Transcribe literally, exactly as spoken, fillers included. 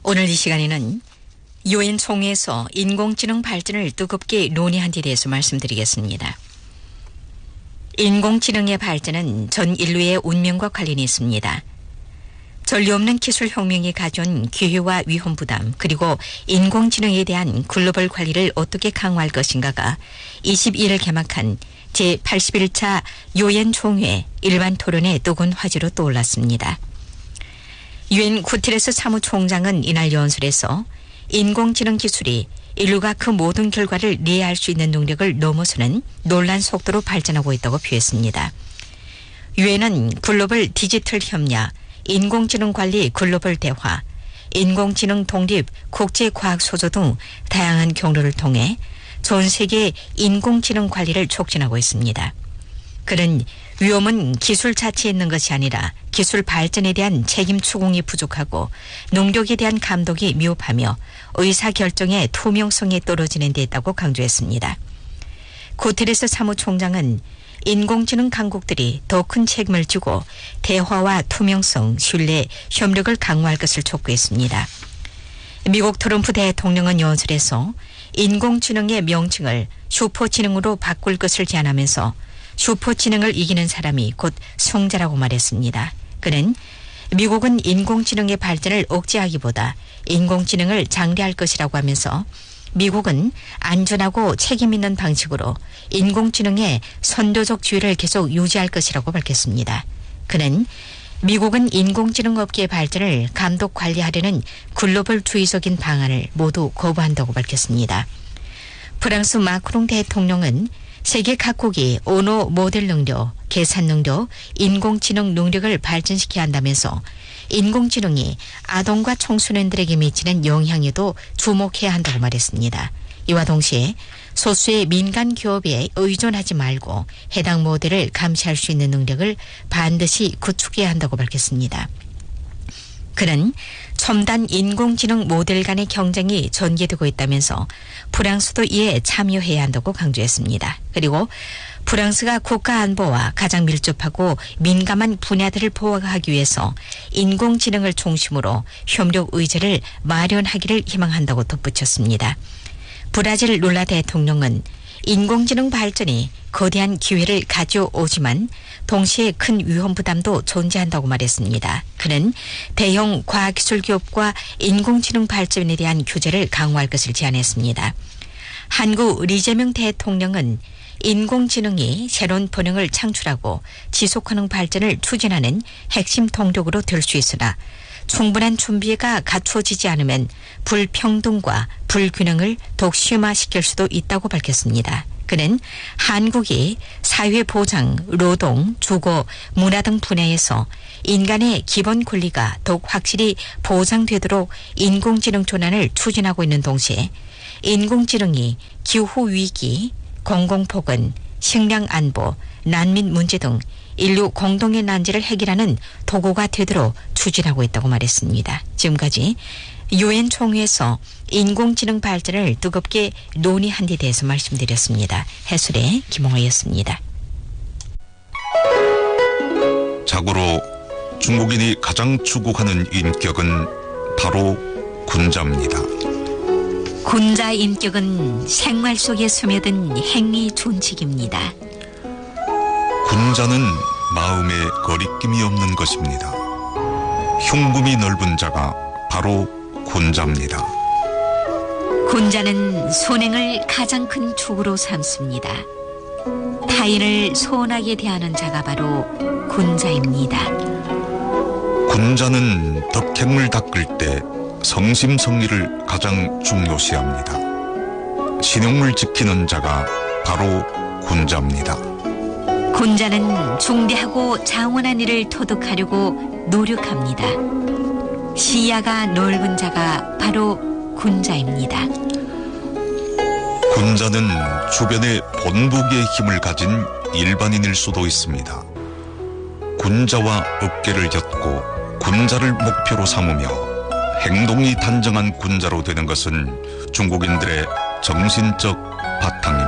오늘 이 시간에는 유엔 총회에서 인공지능 발전을 뜨겁게 논의한 데 대해서 말씀드리겠습니다. 인공지능의 발전은 전 인류의 운명과 관련이 있습니다. 전례 없는 기술혁명이 가져온 기회와 위험 부담 그리고 인공지능에 대한 글로벌 관리를 어떻게 강화할 것인가가 이십이 일 개막한 제팔십일 차 유엔 총회 일반 토론의 뜨거운 화제로 떠올랐습니다. 유엔 구테레스 사무총장은 이날 연설에서 인공지능 기술이 인류가 그 모든 결과를 이해할 수 있는 능력을 넘어서는 놀란 속도로 발전하고 있다고 표했습니다. 유엔은 글로벌 디지털 협력, 인공지능 관리 글로벌 대화, 인공지능 독립 국제과학소조 등 다양한 경로를 통해 전 세계 인공지능 관리를 촉진하고 있습니다. 그는 위험은 기술 자체에 있는 것이 아니라 기술 발전에 대한 책임 추궁이 부족하고 능력에 대한 감독이 미흡하며 의사결정의 투명성이 떨어지는 데 있다고 강조했습니다. 구테레스 사무총장은 인공지능 강국들이 더 큰 책임을 지고 대화와 투명성, 신뢰, 협력을 강화할 것을 촉구했습니다. 미국 트럼프 대통령은 연설에서 인공지능의 명칭을 슈퍼지능으로 바꿀 것을 제안하면서 슈퍼지능을 이기는 사람이 곧 승자라고 말했습니다. 그는 미국은 인공지능의 발전을 억제하기보다 인공지능을 장려할 것이라고 하면서 미국은 안전하고 책임 있는 방식으로 인공지능의 선도적 지위를 계속 유지할 것이라고 밝혔습니다. 그는 미국은 인공지능 업계의 발전을 감독 관리하려는 글로벌주의적인 방안을 모두 거부한다고 밝혔습니다. 프랑스 마크롱 대통령은 세계 각국이 언어 모델 능력, 계산 능력, 인공지능 능력을 발전시켜야 한다면서 인공지능이 아동과 청소년들에게 미치는 영향에도 주목해야 한다고 말했습니다. 이와 동시에 소수의 민간 기업에 의존하지 말고 해당 모델을 감시할 수 있는 능력을 반드시 구축해야 한다고 밝혔습니다. 그는 첨단 인공지능 모델 간의 경쟁이 전개되고 있다면서 프랑스도 이에 참여해야 한다고 강조했습니다. 그리고 프랑스가 국가 안보와 가장 밀접하고 민감한 분야들을 보호하기 위해서 인공지능을 중심으로 협력 의제를 마련하기를 희망한다고 덧붙였습니다. 브라질 룰라 대통령은 인공지능 발전이 거대한 기회를 가져오지만 동시에 큰 위험 부담도 존재한다고 말했습니다. 그는 대형 과학기술 기업과 인공지능 발전에 대한 규제를 강화할 것을 제안했습니다. 한국 리재명 대통령은 인공지능이 새로운 번영을 창출하고 지속가능 발전을 추진하는 핵심 동력으로 될 수 있으나 충분한 준비가 갖추어지지 않으면 불평등과 불균형을 독심화시킬 수도 있다고 밝혔습니다. 그는 한국이 사회보장, 노동, 주거, 문화 등 분야에서 인간의 기본 권리가 더욱 확실히 보장되도록 인공지능 전환을 추진하고 있는 동시에 인공지능이 기후위기, 공공보건, 식량안보, 난민 문제 등 인류 공동의 난제를 해결하는 도구가 되도록 추진하고 있다고 말했습니다. 지금까지 유엔 총회에서 인공지능 발전을 뜨겁게 논의한 데 대해서 말씀드렸습니다. 해설의 김홍호였습니다. 자고로 중국인이 가장 추구하는 인격은 바로 군자입니다. 군자 인격은 생활 속에 스며든 행위 존칙입니다. 군자는 마음에 거리낌이 없는 것입니다. 흉금이 넓은 자가 바로 군자입니다. 군자는 선행을 가장 큰 축으로 삼습니다. 타인을 소원하게 대하는 자가 바로 군자입니다. 군자는 덕행을 닦을 때 성심성의를 가장 중요시합니다. 신용을 지키는 자가 바로 군자입니다. 군자는 중대하고 장원한 일을 터득하려고 노력합니다. 시야가 넓은 자가 바로 군자입니다. 군자는 주변에 본보기의 힘을 가진 일반인일 수도 있습니다. 군자와 어깨를 엮고 군자를 목표로 삼으며 행동이 단정한 군자로 되는 것은 중국인들의 정신적 바탕입니다.